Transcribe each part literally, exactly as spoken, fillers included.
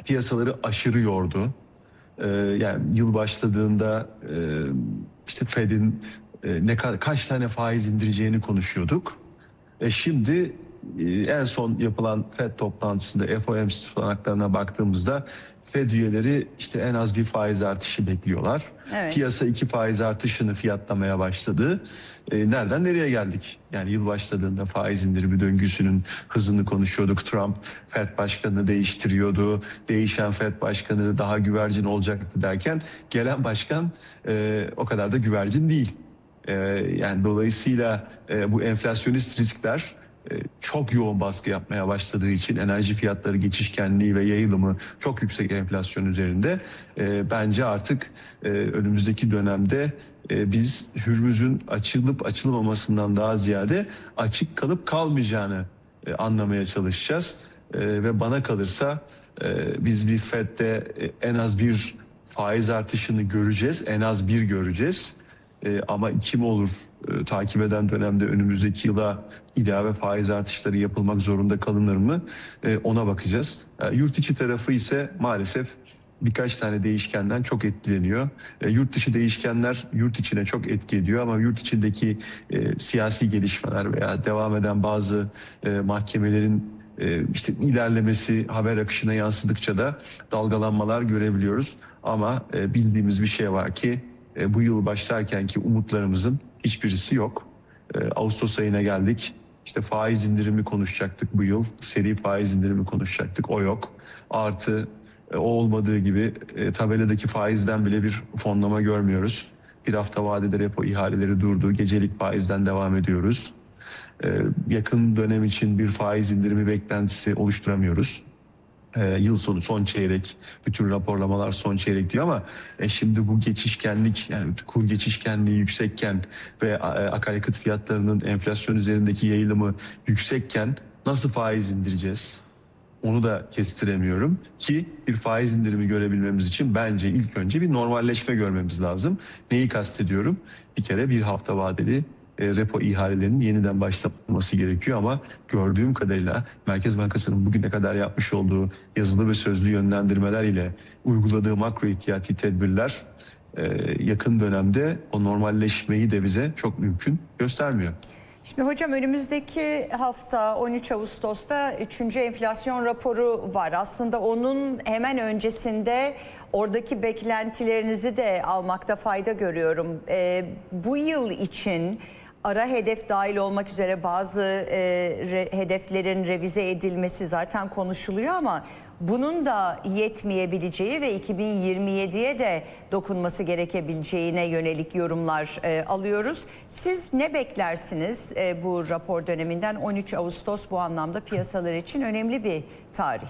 piyasaları aşırı yordu. Ee, yani yıl başladığında e, işte Fed'in e, ne kadar kaç tane faiz indireceğini konuşuyorduk. E şimdi e, en son yapılan Fed toplantısında F O M C tutanaklarına baktığımızda Fed üyeleri işte en az bir faiz artışı bekliyorlar. Evet. Piyasa iki faiz artışını fiyatlamaya başladı. E, nereden nereye geldik? Yani yıl başladığında faiz indirimi döngüsünün hızını konuşuyorduk. Trump Fed başkanını değiştiriyordu. Değişen Fed başkanı daha güvercin olacaktı derken gelen başkan e, o kadar da güvercin değil. Ee, yani dolayısıyla e, bu enflasyonist riskler e, çok yoğun baskı yapmaya başladığı için enerji fiyatları geçişkenliği ve yayılımı çok yüksek enflasyon üzerinde e, bence artık e, önümüzdeki dönemde e, biz Hürmüz'ün açılıp açılmamasından daha ziyade açık kalıp kalmayacağını e, anlamaya çalışacağız. E, ve bana kalırsa e, biz bir Fed'de e, en az bir faiz artışını göreceğiz, en az bir göreceğiz. E, ama iki mi olur e, takip eden dönemde önümüzdeki yıla ilave faiz artışları yapılmak zorunda kalınır mı? E, ona bakacağız. E, yurt içi tarafı ise maalesef birkaç tane değişkenden çok etkileniyor. E, yurt dışı değişkenler yurt içine çok etki ediyor ama yurt içindeki e, siyasi gelişmeler veya devam eden bazı e, mahkemelerin e, işte ilerlemesi haber akışına yansıdıkça da dalgalanmalar görebiliyoruz. Ama e, bildiğimiz bir şey var ki e, bu yıl başlarkenki umutlarımızın hiçbirisi yok. E, Ağustos ayına geldik. İşte faiz indirimi konuşacaktık bu yıl. Seri faiz indirimi konuşacaktık. O yok. Artı e, o olmadığı gibi e, tabeladaki faizden bile bir fonlama görmüyoruz. Bir hafta vadede repo ihaleleri durdu. Gecelik faizden devam ediyoruz. E, yakın dönem için bir faiz indirimi beklentisi oluşturamıyoruz. E, yıl sonu son çeyrek, bütün raporlamalar son çeyrek diyor ama e, şimdi bu geçişkenlik, yani kur geçişkenliği yüksekken ve e, akaryakıt fiyatlarının enflasyon üzerindeki yayılımı yüksekken nasıl faiz indireceğiz? Onu da kestiremiyorum ki bir faiz indirimi görebilmemiz için bence ilk önce bir normalleşme görmemiz lazım. Neyi kastediyorum? Bir kere bir hafta vadeli e, repo ihalelerinin yeniden başlatılması gerekiyor ama gördüğüm kadarıyla Merkez Bankası'nın bugüne kadar yapmış olduğu yazılı ve sözlü yönlendirmeler ile uyguladığı makro ihtiyati tedbirler e, yakın dönemde o normalleşmeyi de bize çok mümkün göstermiyor. Şimdi hocam önümüzdeki hafta on üç Ağustos'ta üçüncü enflasyon raporu var. Aslında onun hemen öncesinde oradaki beklentilerinizi de almakta fayda görüyorum. Ee, bu yıl için ara hedef dahil olmak üzere bazı e, re, hedeflerin revize edilmesi zaten konuşuluyor ama bunun da yetmeyebileceği ve iki bin yirmi yediye de dokunması gerekebileceğine yönelik yorumlar e, alıyoruz. Siz ne beklersiniz e, bu rapor döneminden? on üç Ağustos bu anlamda piyasalar için önemli bir tarih.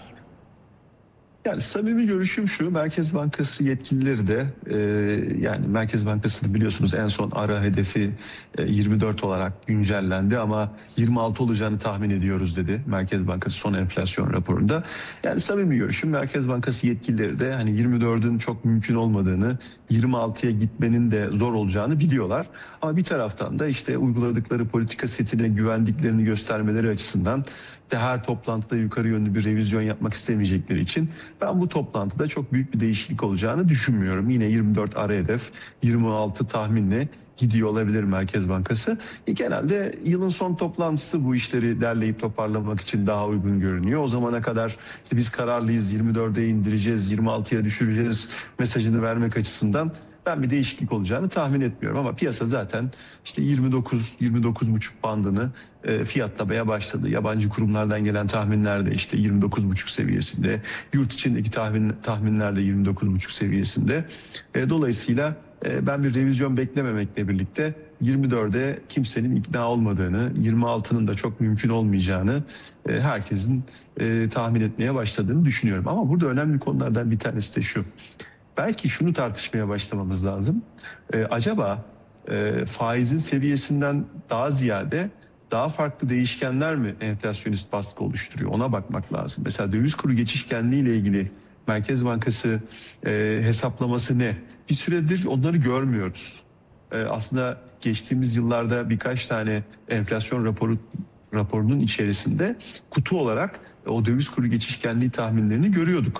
Yani samimi görüşüm şu, Merkez Bankası yetkilileri de e, yani Merkez Bankası'nı biliyorsunuz en son ara hedefi e, yirmi dört olarak güncellendi ama yirmi altı olacağını tahmin ediyoruz dedi Merkez Bankası son enflasyon raporunda. Yani samimi görüşüm Merkez Bankası yetkilileri de hani yirmi dördün çok mümkün olmadığını, yirmi altıya gitmenin de zor olacağını biliyorlar. Ama bir taraftan da işte uyguladıkları politika setine güvendiklerini göstermeleri açısından de her toplantıda yukarı yönlü bir revizyon yapmak istemeyecekleri için ben bu toplantıda çok büyük bir değişiklik olacağını düşünmüyorum. Yine yirmi dört ara hedef, yirmi altı tahminle gidiyor olabilir Merkez Bankası. E, genelde yılın son toplantısı bu işleri derleyip toparlamak için daha uygun görünüyor. O zamana kadar işte biz kararlıyız, yirmi dörde indireceğiz, yirmi altıya düşüreceğiz mesajını vermek açısından ben bir değişiklik olacağını tahmin etmiyorum ama piyasa zaten işte yirmi dokuz yirmi dokuz buçuk bandını e, fiyatlamaya başladı. Yabancı kurumlardan gelen tahminler de işte yirmi dokuz buçuk seviyesinde. Yurt içindeki tahmin, tahminler de yirmi dokuz buçuk seviyesinde. E, dolayısıyla e, ben bir revizyon beklememekle birlikte yirmi dörde kimsenin ikna olmadığını, yirmi altının da çok mümkün olmayacağını e, herkesin e, tahmin etmeye başladığını düşünüyorum. Ama burada önemli konulardan bir tanesi de şu. Belki şunu tartışmaya başlamamız lazım. Ee, acaba e, faizin seviyesinden daha ziyade daha farklı değişkenler mi enflasyonist baskı oluşturuyor? Ona bakmak lazım. Mesela döviz kuru geçişkenliği ile ilgili Merkez Bankası e, hesaplaması ne? Bir süredir onları görmüyoruz. E, aslında geçtiğimiz yıllarda birkaç tane enflasyon raporu raporunun içerisinde kutu olarak o döviz kuru geçişkenliği tahminlerini görüyorduk.